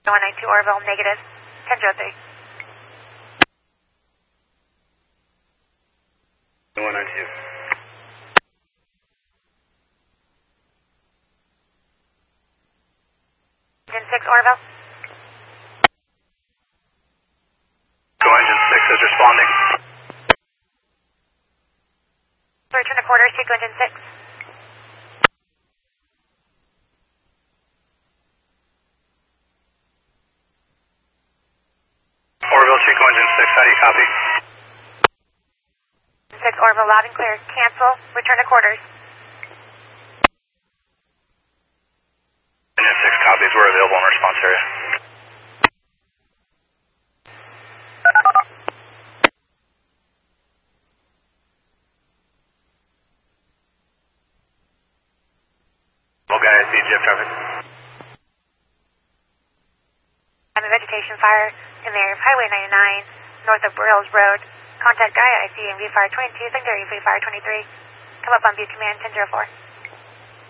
192 Orville, negative, 1003. 192. Engine 6 Orville. Go engine 6 is responding. Return to quarters, Chico engine 6. Orville, Chico engine 6, how do you copy? 6 Orville, loud and clear. Cancel, return to quarters. Engine 6 copies, we're available in response area. Okay, I see jet traffic. I'm a vegetation fire in the area of Highway 99, north of Burrells Road. Contact Gaia IC and Viewfire 22, secondary Viewfire 23. Come up on view command 1004.